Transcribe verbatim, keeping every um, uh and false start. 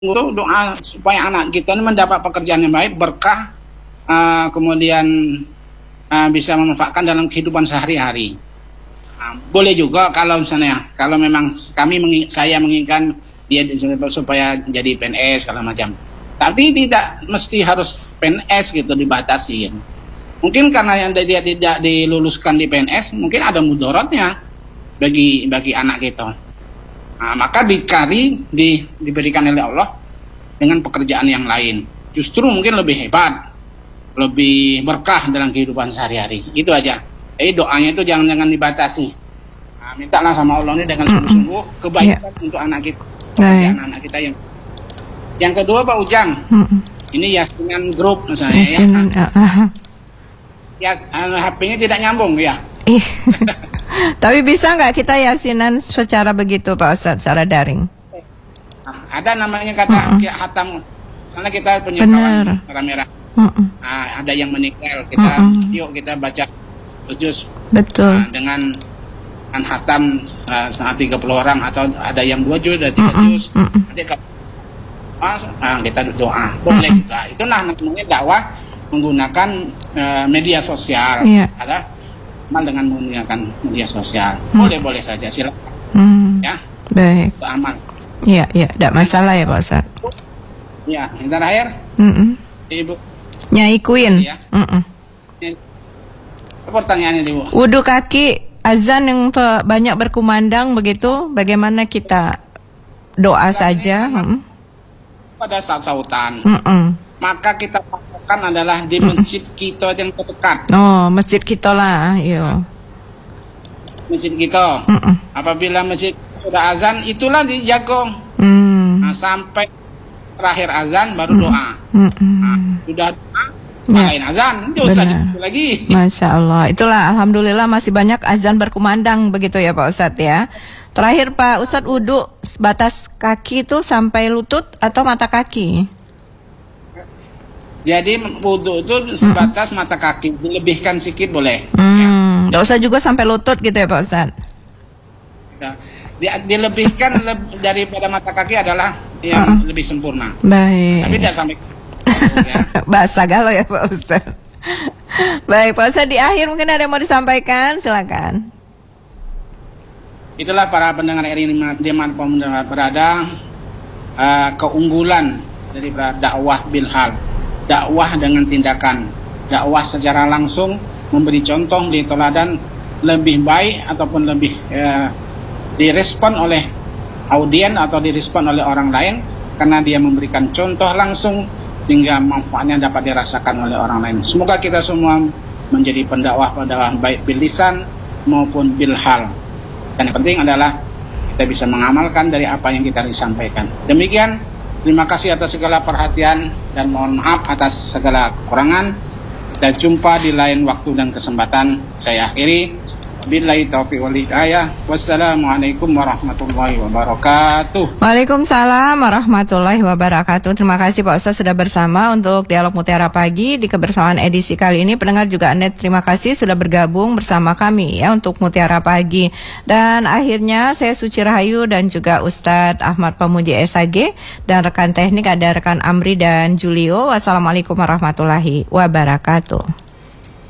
untuk doa supaya anak kita ini mendapat pekerjaan yang baik, berkah, uh, kemudian uh, bisa memanfaatkan dalam kehidupan sehari-hari. Uh, boleh juga kalau misalnya, kalau memang kami mengi- saya menginginkan dia supaya jadi P N S segala macam. Tapi tidak mesti harus P N S gitu dibatasi. Gitu. Mungkin karena yang dia tidak diluluskan di P N S, mungkin ada mudaratnya bagi bagi anak kita. Nah, maka dikari di, diberikan oleh Allah dengan pekerjaan yang lain. Justru mungkin lebih hebat, lebih berkah dalam kehidupan sehari-hari. Itu aja. Jadi doanya itu jangan jangan dibatasi. Nah, mintalah sama Allah ini dengan sungguh-sungguh kebaikan yeah. untuk anak kita, pekerjaan nah. anak kita yang. Yang kedua Pak Ujang, mm-mm. ini Yasinan Group misalnya Yasinan, ya. Uh, Yas, uh, H P-nya tidak nyambung ya. Tapi bisa nggak kita yasinan secara begitu Pak Ustadz, secara daring? Nah, ada namanya kata mm-mm. hatam. Misalnya kita punya kawan rame-rame, nah, ada yang meninggal, kita mm-mm. yuk kita baca juz. Betul. Nah, dengan dengan hatam saat tiga puluh orang atau ada yang dua juz, ada tiga juz. Nanti nah, kita doa boleh mm-mm. juga. Itu nah namanya dakwah menggunakan uh, media sosial. Yeah. Ada dengan menggunakan media sosial. Boleh-boleh hmm. saja, silakan. Hmm. Ya. Baik. Itu aman. Iya, iya, tidak masalah ya Pak Ustaz. Ya, yang terakhir. Mm-mm. Ibu. Nyai Queen. Ya. Mm-mm. Pertanyaannya Ibu. Wudu kaki azan yang banyak berkumandang begitu, bagaimana kita doa azan saja? Mm-mm. Pada saat sautan. Mm-mm. Maka kita patokan adalah di masjid kita yang terdekat. Oh, masjid kita lah, iya. Masjid kita. Mm-mm. Apabila masjid sudah azan, itulah di jagung. Mm. Nah, sampai terakhir azan baru mm. doa. Nah, sudah doa, lain azan, itu usah lagi. Masya Allah, itulah alhamdulillah masih banyak azan berkumandang begitu ya Pak Ustadz ya. Terakhir Pak Ustadz, wudu batas kaki itu sampai lutut atau mata kaki? Jadi wudu itu sebatas mm. mata kaki, dilebihkan sedikit boleh. Hmm, ya. Nggak usah juga sampai lutut gitu ya Pak Ustaz. Ya. Di, dilebihkan le, daripada mata kaki adalah yang uh. lebih sempurna. Baik. Tapi tidak sampai. Ya. Bahasa galau ya Pak Ustaz. Baik Pak Ustaz, di akhir mungkin ada yang mau disampaikan, silakan. Itulah para pendengar R I dimanapun berada, uh, keunggulan dari dakwah bilhal. Dakwah dengan tindakan, dakwah secara langsung, memberi contoh, memberi teladan lebih baik ataupun lebih eh, direspon oleh audien atau direspon oleh orang lain karena dia memberikan contoh langsung sehingga manfaatnya dapat dirasakan oleh orang lain. Semoga kita semua menjadi pendakwah-pendakwah baik bil lisan maupun bil hal. Dan yang penting adalah kita bisa mengamalkan dari apa yang kita disampaikan. Demikian. Terima kasih atas segala perhatian dan mohon maaf atas segala kekurangan. Kita jumpa di lain waktu dan kesempatan. Saya akhiri. Billahi taufiq wal hidayah. Wassalamualaikum warahmatullahi wabarakatuh. Waalaikumsalam warahmatullahi wabarakatuh. Terima kasih Pak Ustaz sudah bersama untuk Dialog Mutiara Pagi di kebersamaan edisi kali ini. Pendengar juga Anda terima kasih sudah bergabung bersama kami ya untuk Mutiara Pagi. Dan akhirnya saya Suci Rahayu dan juga Ustadz Ahmad Pamuji S H G dan rekan teknik ada rekan Amri dan Julio. Wassalamualaikum warahmatullahi wabarakatuh.